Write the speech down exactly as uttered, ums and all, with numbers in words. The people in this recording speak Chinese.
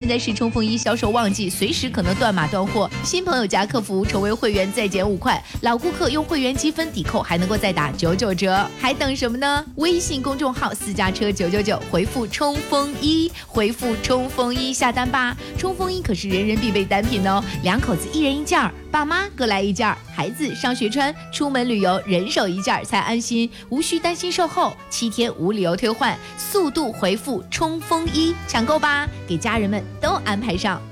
在是冲锋衣销售旺季，随时可能断码断货。新朋友加客服成为会员再减五块，老顾客用会员积分抵扣还能够再打九九折，还等什么呢？微信公众号私家车九九九，回复冲锋衣，回复冲锋衣下单吧。冲锋衣可是人人必备单品哦，两口子一人一件儿，爸妈各来一件儿，孩子上学穿，出门旅游人手一件儿才安心，无需担心售后，七天无理由退换，速度回复冲锋衣抢购吧，给家人们都安排上。